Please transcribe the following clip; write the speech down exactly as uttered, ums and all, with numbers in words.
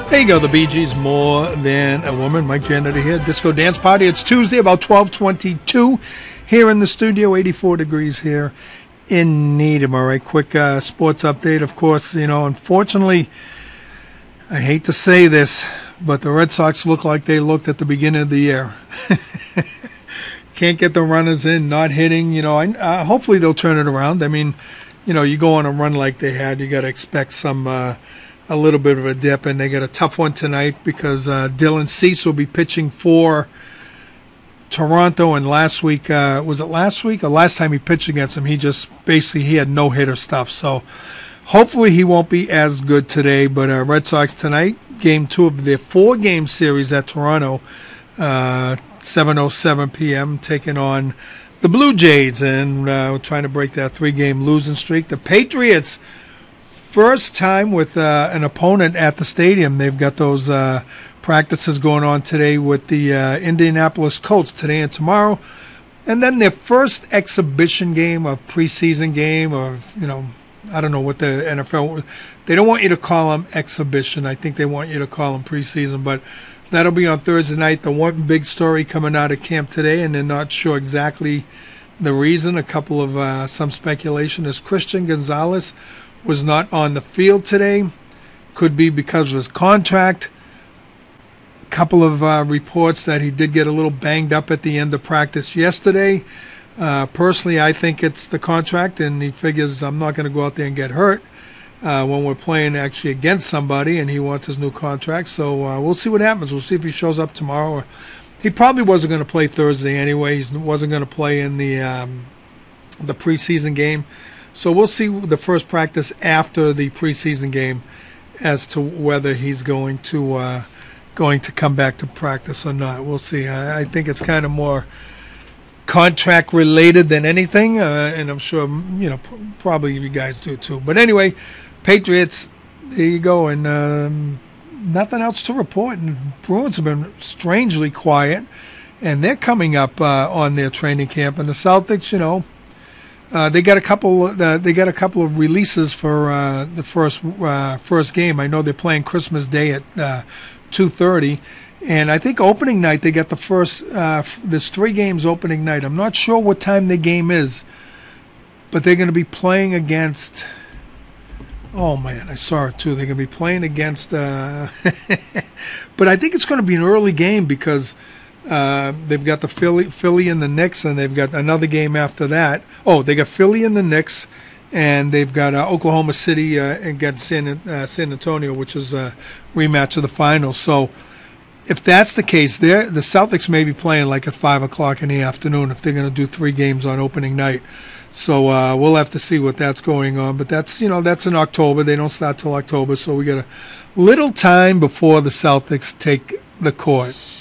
There you go, the Bee Gees, More Than a Woman. Mike Janitor here, Disco Dance Party. It's Tuesday, about twelve twenty-two here in the studio, eighty-four degrees here in Needham. All right, quick uh, sports update. Of course, you know, unfortunately, I hate to say this, but the Red Sox look like they looked at the beginning of the year. Can't get the runners in, not hitting. You know, I, uh, hopefully they'll turn it around. I mean, you know, you go on a run like they had, you got to expect some... Uh, a little bit of a dip, and they got a tough one tonight because uh, Dylan Cease will be pitching for Toronto, and last week, uh, was it last week or last time he pitched against them, he just basically, he had no-hitter stuff, so hopefully he won't be as good today, but uh, Red Sox tonight, game two of their four-game series at Toronto, uh, seven oh seven p.m., taking on the Blue Jays, and uh, trying to break that three-game losing streak. The Patriots, first time with uh, an opponent at the stadium. They've got those uh, practices going on today with the uh, Indianapolis Colts today and tomorrow. And then their first exhibition game, a preseason game, or, you know, I don't know what the N F L, they don't want you to call them exhibition. I think they want you to call them preseason. But that'll be on Thursday night. The one big story coming out of camp today, and they're not sure exactly the reason. A couple of, uh, some speculation is Christian Gonzalez was not on the field today. Could be because of his contract. A couple of uh, reports that he did get a little banged up at the end of practice yesterday. Uh, personally, I think it's the contract, and he figures I'm not going to go out there and get hurt uh, when we're playing actually against somebody, and he wants his new contract. So uh, we'll see what happens. We'll see if he shows up tomorrow. He probably wasn't going to play Thursday anyway. He wasn't going to play in the um, the preseason game. So we'll see the first practice after the preseason game as to whether he's going to uh, going to come back to practice or not. We'll see. I, I think it's kind of more contract related than anything, uh, and I'm sure you know probably you guys do too. But anyway, Patriots, there you go, and um, nothing else to report. And Bruins have been strangely quiet, and they're coming up uh, on their training camp. And the Celtics, you know. Uh, they got a couple. Uh, they got a couple of releases for uh, the first uh, first game. I know they're playing Christmas Day at uh, two thirty, and I think opening night they got the first. Uh, f- there's three games opening night. I'm not sure what time the game is, but they're going to be playing against. Oh man, I saw it too. They're going to be playing against. Uh, but I think it's going to be an early game because. Uh, they've got the Philly, Philly and the Knicks, and they've got another game after that. Oh, they got Philly and the Knicks, and they've got uh, Oklahoma City uh, against San, uh, San Antonio, which is a rematch of the finals. So if that's the case, the Celtics may be playing like at five o'clock in the afternoon if they're going to do three games on opening night. So uh, we'll have to see what that's going on. But that's, you know, that's in October. They don't start till October, so we got a little time before the Celtics take the court.